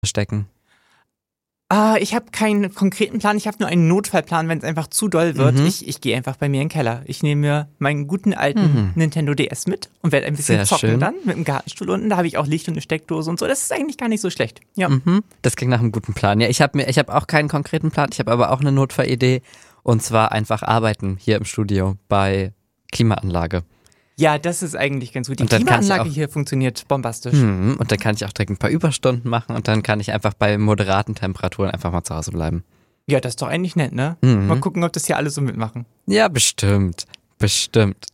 stecken? Ich habe keinen konkreten Plan, ich habe nur einen Notfallplan, wenn es einfach zu doll wird. Ich gehe einfach bei mir in den Keller. Ich nehme mir meinen guten alten Nintendo DS mit und werde ein bisschen Sehr zocken schön. dann mit dem Gartenstuhl unten. Da habe ich auch Licht und eine Steckdose und so. Das ist eigentlich gar nicht so schlecht. Ja. Das klingt nach einem guten Plan. Ja, ich habe auch keinen konkreten Plan, ich habe aber auch eine Notfallidee und zwar einfach arbeiten hier im Studio bei Klimaanlage. Ja, das ist eigentlich ganz gut. Die Und dann kann ich Klimaanlage auch- hier funktioniert bombastisch. Und dann kann ich auch direkt ein paar Überstunden machen und dann kann ich einfach bei moderaten Temperaturen einfach mal zu Hause bleiben. Ja, das ist doch eigentlich nett, ne? Mal gucken, ob das hier alle so mitmachen. Ja, bestimmt. Bestimmt.